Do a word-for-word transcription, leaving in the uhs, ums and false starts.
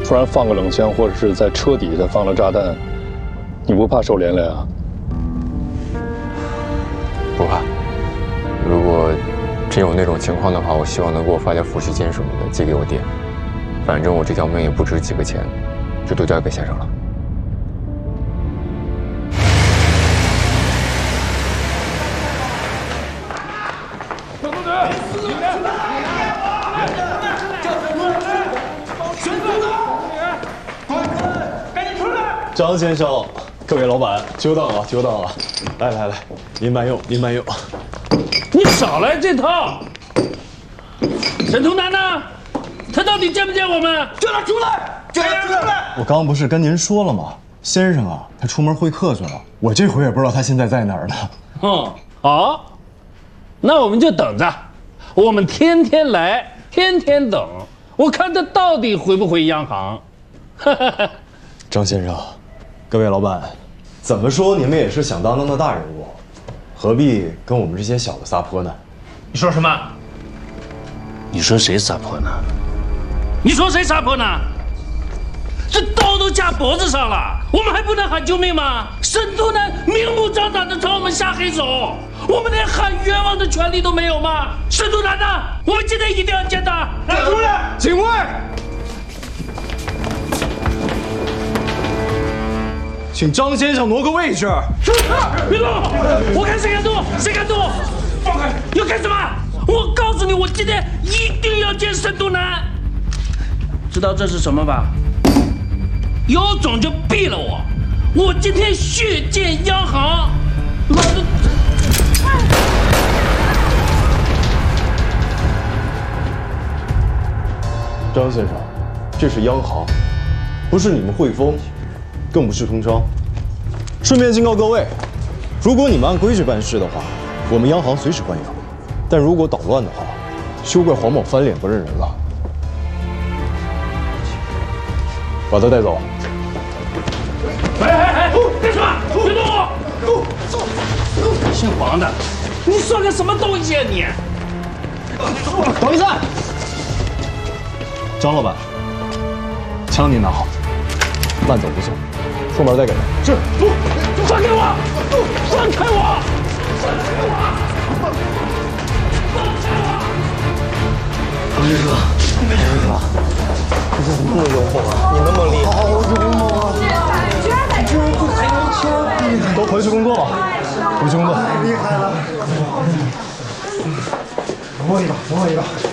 突然放个冷枪，或者是在车底下放了炸弹，你不怕受连累啊？ 不怕。如果真有那种情况的话，我希望能给我发点抚恤金什么的寄给我爹。反正我这条命也不值几个钱，就都交给先生了。 张先生，各位老板，久等了，久等了。来来来，您慢用，您慢用。 你少来这套！沈图南呢？他到底见不见我们？ 叫他出来！叫他出来！ 我刚不是跟您说了吗？先生啊，他出门会客去了。我这回也不知道他现在在哪儿呢。 嗯，好，那我们就等着。我们天天来，天天等，我看他到底回不回央行。 张先生。 各位老板，怎么说你们也是响当当的大人物，何必跟我们这些小的撒泼呢？ 你说什么？你说谁撒泼呢？你说谁撒泼呢？这刀都架脖子上了，我们还不能喊救命吗？沈图南明目张胆的朝我们下黑手，我们连喊冤枉的权利都没有吗？沈图南呢？我们今天一定要见他！ 让出来！警卫！ 请张先生挪个位置。 是，别动！我看谁敢动，谁敢动！放开！要干什么？我告诉你，我今天一定要见沈图南。知道这是什么吧？有种就毙了我！我今天血溅央行，老子！ 张先生，这是央行，不是你们汇丰。 更不是通商。顺便警告各位，如果你们按规矩办事的话，我们央行随时欢迎；但如果捣乱的话，休怪黄某翻脸不认人了。把他带走。 哎哎哎！干什么？别动我！姓黄的，你算个什么东西啊你？ 等一下，张老板，枪您拿好，慢走不送。 出门再给他。是。不， 放开我！放开我！放开我！放开我！ 王师哥，没事吧？你怎么那么勇猛啊？你那么厉害，好勇猛啊！居然在这儿还能枪！ 都回去工作吧，回去工作。 太厉害了！等我一把，等我一把。